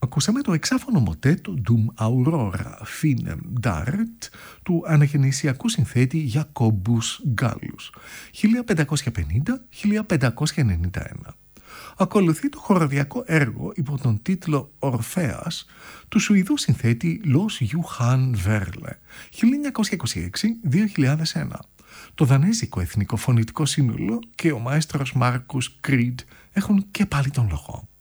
Ακούσαμε το εξάφωνο μοτέτο «Dum Aurora Finem Dart» του αναγεννησιακού συνθέτη Jacobus Gallus, 1550-1591. Ακολουθεί το χοροδιακό έργο υπό τον τίτλο «Ορφέας» του Σουηδού συνθέτη Lars Johan Verle, 1926-2001. Το δανέζικο εθνικό φωνητικό σύνολο και ο μαέστρος Μάρκους Κρίτ έχουν και πάλι τον λόγο.